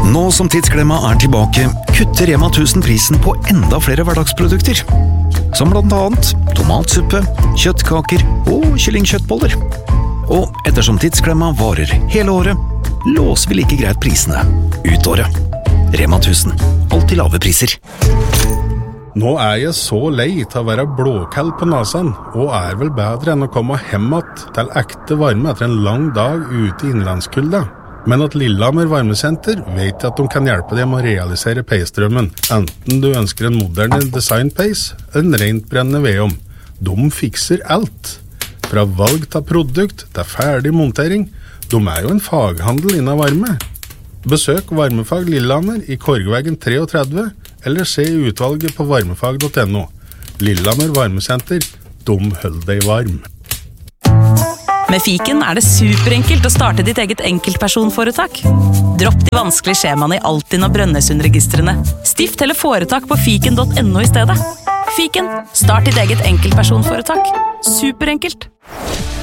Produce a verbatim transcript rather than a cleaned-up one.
Nå som Tidsklemma er tilbake, kutter Rema tusen prisen på enda flere hverdagsprodukter. Som blant annet tomatsuppe, kjøttkaker og kyllingkjøttboller. Og ettersom Tidsklemma varer hele året, låser vi like greit prisene ut året. Rema tusen, alltid lave priser. Nå er jeg så lei til å være blåkall på nasen, og er vel bedre enn å komme hjemmet til ekte varme etter en lang dag ute i innlandskulda. Men at Lillehammer Varmesenter vet at de kan hjelpe deg med å realisere peisdrømmen, enten du ønsker en moderne designpeis eller en rent brennende vedom. De fikser alt. Fra valg til produkt til ferdig montering. De er jo en faghandel innen varme. Besøk Varmefag Lillehammer i Korgveggen treogtredve, eller se utvalget på varmefag punktum no. Lillehammer Varmesenter, de holder deg varm. Med Fiken er det superenkelt å starte ditt eget enkeltpersonforetak. Dropp de vanskelige skjemaene i Altinn og Brønnøysundregistrene. Stift eller foretak på fiken punktum no i stedet. Fiken, start ditt eget enkeltpersonforetak. Superenkelt.